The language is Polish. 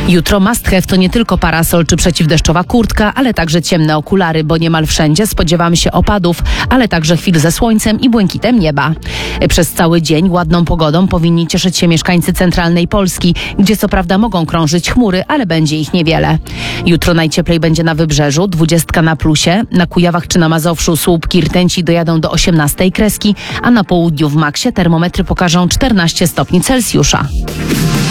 Jutro must have to nie tylko parasol czy przeciwdeszczowa kurtka, ale także ciemne okulary, bo niemal wszędzie spodziewamy się opadów, ale także chwil ze słońcem i błękitem nieba. Przez cały dzień ładną pogodą powinni cieszyć się mieszkańcy centralnej Polski, gdzie co prawda mogą krążyć chmury, ale będzie ich niewiele. Jutro najcieplej będzie na Wybrzeżu, 20 na plusie, na Kujawach czy na Mazowszu słupki rtęci dojadą do 18 kreski, a na południu w maksie termometry pokażą 14 stopni Celsjusza.